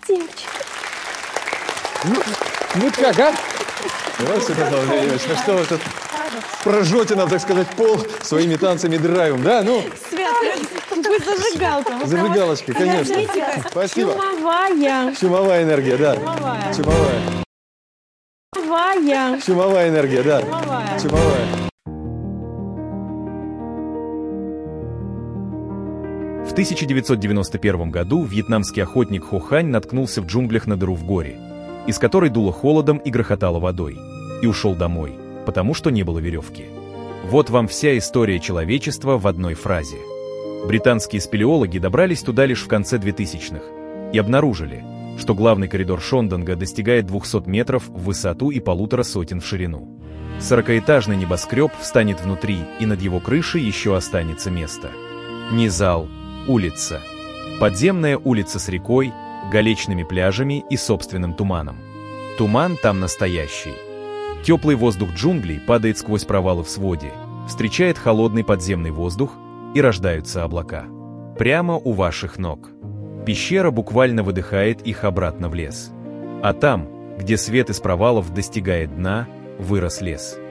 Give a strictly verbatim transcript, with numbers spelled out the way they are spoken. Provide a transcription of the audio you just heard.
девочка. Ну, ну как, а? Здравствуйте, Павел Владимирович. Ну что вы тут прожжете нам, так сказать, пол своими танцами, драйвом, да? Ну, Свет, вы зажигалка. зажигалочка, конечно. Спасибо. Чумовая. Чумовая энергия, да. Чумовая. Чумовая. Чумовая. Чумовая энергия, да. Чумовая. Чумовая. В тысяча девятьсот девяносто первом году вьетнамский охотник Хо Хань наткнулся в джунглях на дыру в горе, из которой дуло холодом и грохотало водой, и ушел домой, потому что не было веревки. Вот вам вся история человечества в одной фразе. Британские спелеологи добрались туда лишь в конце двухтысячных и обнаружили, что главный коридор Шондонга достигает двухсот метров в высоту и полутора сотен в ширину. Сорокаэтажный небоскреб встанет внутри, и над его крышей еще останется место. Не зал, улица. Подземная улица с рекой, галечными пляжами и собственным туманом. Туман там настоящий. Теплый воздух джунглей падает сквозь провалы в своде, встречает холодный подземный воздух, и рождаются облака. Прямо у ваших ног. Пещера буквально выдыхает их обратно в лес. А там, где свет из провалов достигает дна, вырос лес.